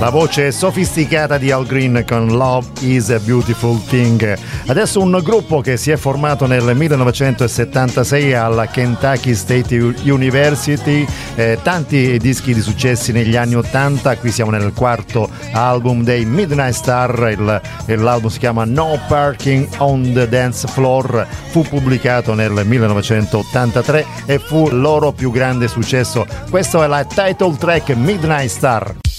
La voce sofisticata di Al Green con Love is a Beautiful Thing. Adesso un gruppo che si è formato nel 1976 alla Kentucky State University, tanti dischi di successi negli anni 80, qui siamo nel quarto album dei Midnight Star, l'album si chiama No Parking on the Dance Floor, fu pubblicato nel 1983 e fu il loro più grande successo. Questo è la title track Midnight Star.